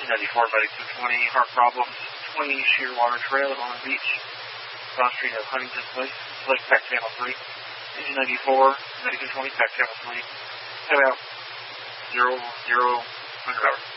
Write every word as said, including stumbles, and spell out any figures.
ninety-four, Medic two twenty, heart problems, twenty Shearwater Trail at Long Beach, cross street of Huntington Place, select pack channel three. Engine ninety-four, Medic two twenty, pack channel three. Head out, zero, zero, one hundred hours.